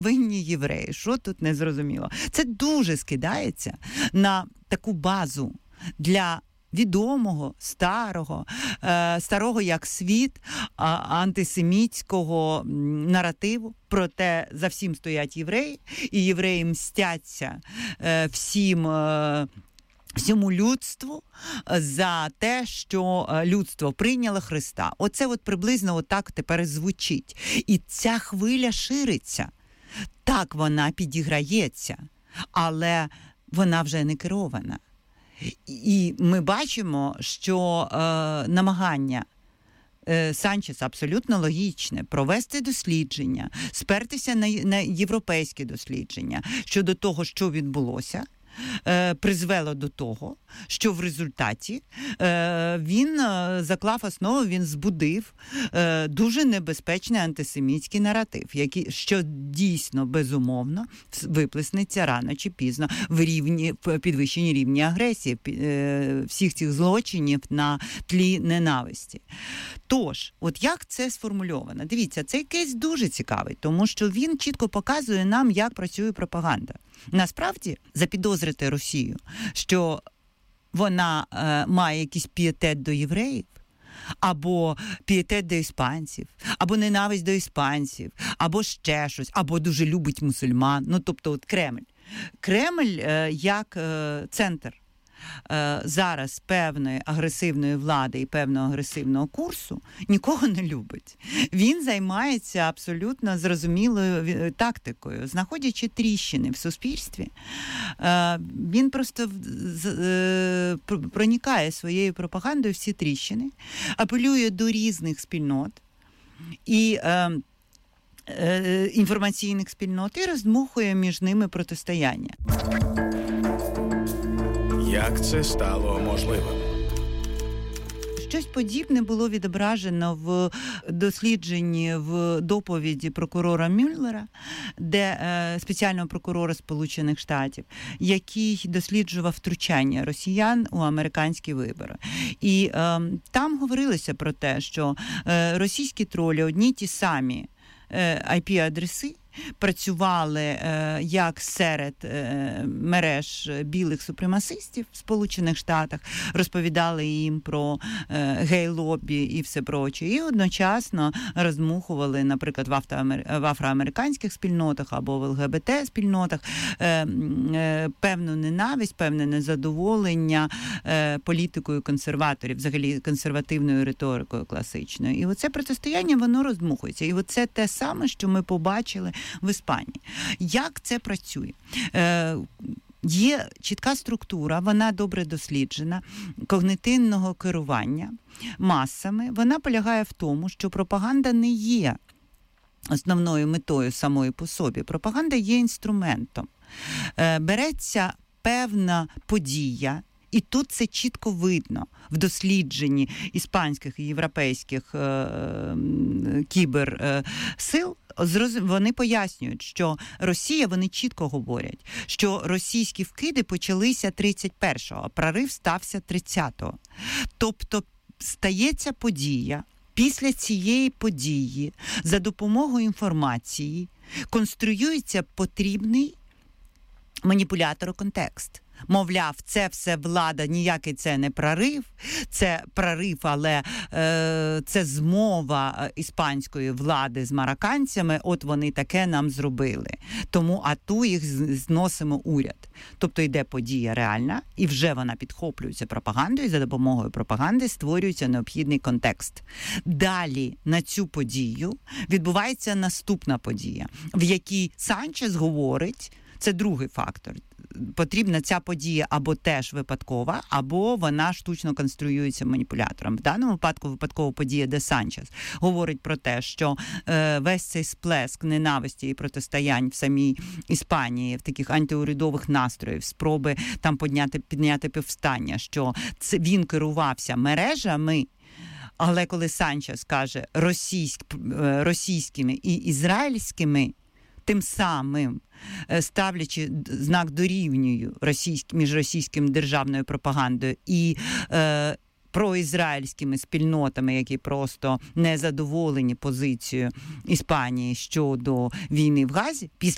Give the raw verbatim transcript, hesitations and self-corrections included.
винні євреї. Що тут не зрозуміло? Це дуже скидається на таку базу для відомого, старого, е, старого як світ, а, антисемітського наративу про те, за всім стоять євреї, і євреї мстяться е, всім е, всьому людству за те, що людство прийняло Христа. Оце от приблизно отак тепер звучить. І ця хвиля шириться. Так, вона підіграється, але вона вже не керована. І ми бачимо, що е, намагання е, Санчеса абсолютно логічне – провести дослідження, спертися на, на європейські дослідження щодо того, що відбулося, е, призвело до того, що в результаті е, він е, заклав основу, він збудив е, дуже небезпечний антисемітський наратив, який, що дійсно, безумовно, виплеснеться рано чи пізно в рівні, в підвищенні рівні агресії, е, всіх цих злочинів на тлі ненависті. Тож, от як це сформульовано? Дивіться, цей кейс дуже цікавий, тому що він чітко показує нам, як працює пропаганда. Насправді, запідозрити Росію, що вона е, має якийсь пієтет до євреїв, або пієтет до іспанців, або ненависть до іспанців, або ще щось, або дуже любить мусульман. Ну, тобто, от Кремль. Кремль е, як е, центр е, зараз певної агресивної влади і певного агресивного курсу нікого не любить. Він займається абсолютно зрозумілою тактикою, знаходячи тріщини в суспільстві. Е, він просто е, проникає своєю пропагандою в ці тріщини, апелює до різних спільнот і е, е, інформаційних спільнот і роздмухує між ними протистояння. Як це стало можливим? Щось подібне було відображено в дослідженні, в доповіді прокурора Мюллера, де е, спеціального прокурора Сполучених Штатів, який досліджував втручання росіян у американські вибори. І е, там говорилося про те, що е, російські тролі одні й ті самі е, ай пі-адреси працювали е, як серед е, мереж білих супремасистів в Сполучених Штатах, розповідали їм про е, гей-лобі і все проче, і одночасно роздмухували, наприклад, в, автоамер... в афроамериканських спільнотах або в ел ге бе те-спільнотах е, е, певну ненависть, певне незадоволення е, політикою консерваторів, взагалі консервативною риторикою класичною. І оце протистояння, воно роздмухується. І оце те саме, що ми побачили в Іспанії. Як це працює? Е, є чітка структура, вона добре досліджена, когнитивного керування масами. Вона полягає в тому, що пропаганда не є основною метою самої по собі. Пропаганда є інструментом. Е, береться певна подія, і тут це чітко видно в дослідженні іспанських і європейських е, кіберсил. Вони пояснюють, що Росія, вони чітко говорять, що російські вкиди почалися тридцять першого, а прорив стався тридцятого. Тобто стається подія, після цієї події за допомогою інформації конструюється потрібний маніпулятору контекст. Мовляв, це все влада, ніякий це не прорив, це прорив, але е, це змова іспанської влади з марокканцями, от вони таке нам зробили. Тому ату їх зносимо уряд. Тобто йде подія реальна, і вже вона підхоплюється пропагандою, і за допомогою пропаганди створюється необхідний контекст. Далі на цю подію відбувається наступна подія, в якій Санчес говорить, це другий фактор, потрібна ця подія або теж випадкова, або вона штучно конструюється маніпулятором. В даному випадку випадкова подія, де Санчес говорить про те, що е, весь цей сплеск ненависті і протистоянь в самій Іспанії, в таких антиурядових настроїв, спроби там підняти, підняти повстання, що це він керувався мережами. Але коли Санчес каже російськ, російськими і ізраїльськими, тим самим ставлячи знак дорівнюю російськ, між російським державною пропагандою і е, проізраїльськими спільнотами, які просто не задоволені позицією Іспанії щодо війни в Газі, після